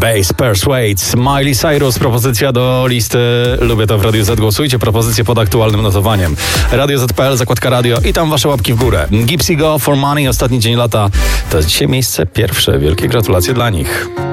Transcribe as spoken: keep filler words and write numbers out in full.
Bass Persuades, Miley Cyrus, propozycja do listy Lubię to w Radiu Z. Głosujcie, propozycje pod aktualnym notowaniem. Radio Z kropka P L, zakładka radio i tam wasze łapki w górę. Gypsy Go, For Money, ostatni dzień lata. To jest dzisiaj miejsce pierwsze. Wielkie gratulacje dla nich.